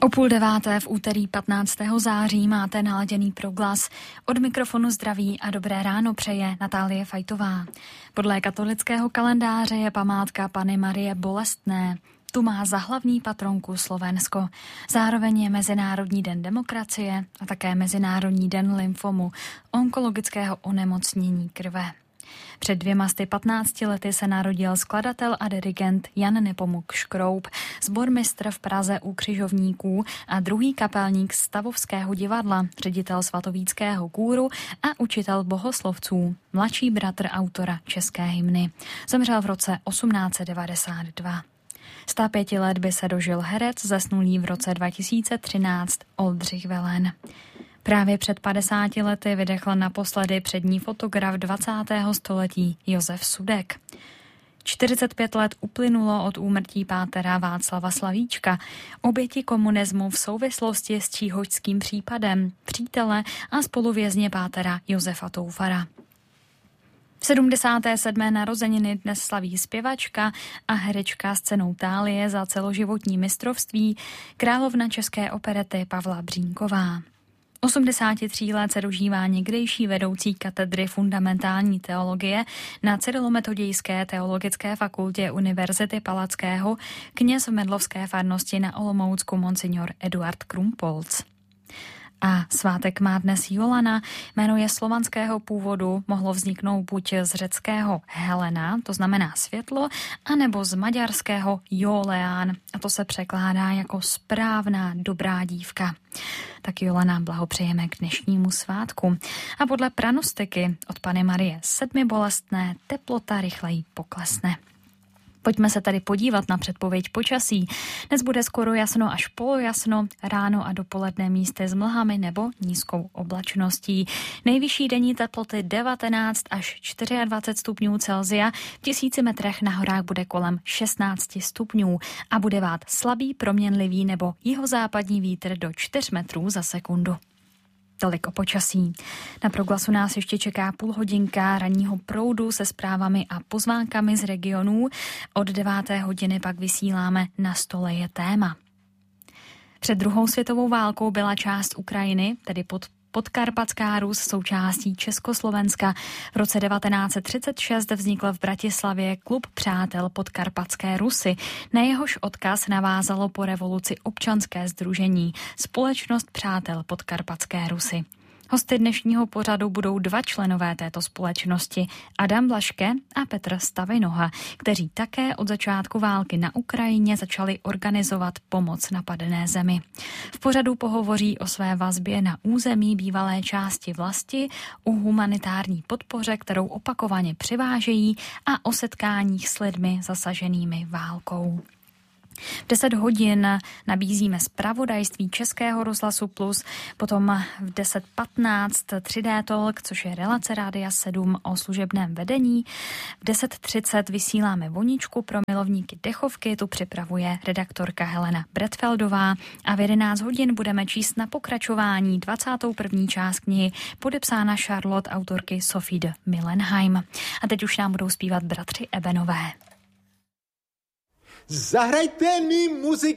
O 8:30 v úterý 15. září máte naladěný proglas. Od mikrofonu zdraví a dobré ráno přeje Natálie Fajtová. Podle katolického kalendáře je památka Panny Marie Bolestné. Tu má za hlavní patronku Slovensko. Zároveň je Mezinárodní den demokracie a také Mezinárodní den lymfomu, onkologického onemocnění krve. Před 215 lety se narodil skladatel a dirigent Jan Nepomuk Škroup, sbormistr v Praze u Křižovníků a druhý kapelník Stavovského divadla, ředitel svatovíckého kůru a učitel bohoslovců, mladší bratr autora české hymny. Zemřel v roce 1892. 105 let by se dožil herec zesnulý v roce 2013 Oldřich Velen. Právě před 50 lety vydechl naposledy přední fotograf 20. století Josef Sudek. 45 let uplynulo od úmrtí pátera Václava Slavíčka, oběti komunismu v souvislosti s číhošským případem, přítele a spoluvězně pátera Josefa Toufara. 77. narozeniny dnes slaví zpěvačka a herečka s cenou Thálie za celoživotní mistrovství, královna české operety Pavla Břínková. 83 let se dožívá někdejší vedoucí katedry fundamentální teologie na Cyrilometodějské teologické fakultě Univerzity Palackého, kněz v Medlovské farnosti na Olomoucku monsignor Eduard Krumpolc. A svátek má dnes Jolana, jméno je slovanského původu, mohlo vzniknout buď z řeckého Helena, to znamená světlo, anebo z maďarského Jóleán, a to se překládá jako správná dobrá dívka. Tak Jolana blahopřejeme k dnešnímu svátku. A podle pranostiky od Panny Marie sedmibolestné teplota rychleji poklesne. Pojďme se tady podívat na předpověď počasí. Dnes bude skoro jasno až polojasno, ráno a dopoledne místy s mlhami nebo nízkou oblačností. Nejvyšší denní teploty 19 až 24 stupňů Celsia, v 1000 metrech na horách bude kolem 16 stupňů a bude vát slabý proměnlivý nebo jihozápadní vítr do 4 metrů za sekundu. Tolik o počasí. Na proglasu nás ještě čeká půlhodinka ranního proudu se zprávami a pozvánkami z regionů. Od 9. hodiny pak vysíláme Na stole je téma. Před druhou světovou válkou byla část Ukrajiny, tedy Podkarpatská Rus, součástí Československa. V roce 1936 vznikl v Bratislavě Klub přátel Podkarpatské Rusy. Na jehož odkaz navázalo po revoluci občanské sdružení Společnost přátel Podkarpatské Rusy. Hosty dnešního pořadu budou 2 členové této společnosti, Adam Blaške a Petr Stavinoha, kteří také od začátku války na Ukrajině začali organizovat pomoc napadené zemi. V pořadu pohovoří o své vazbě na území bývalé části vlasti, o humanitární podpoře, kterou opakovaně přivážejí, a o setkáních s lidmi zasaženými válkou. V 10 hodin nabízíme zpravodajství Českého rozhlasu Plus, potom v 10:15 3D Talk, což je relace Rádia 7 o služebném vedení. V 10:30 vysíláme Voničku pro milovníky dechovky, tu připravuje redaktorka Helena Bretfeldová a v 11 hodin budeme číst na pokračování 21. část knihy podepsána Charlotte autorky Sophie de Millenheim. A teď už nám budou zpívat bratři Ebenové. Zahrajte mi muziku.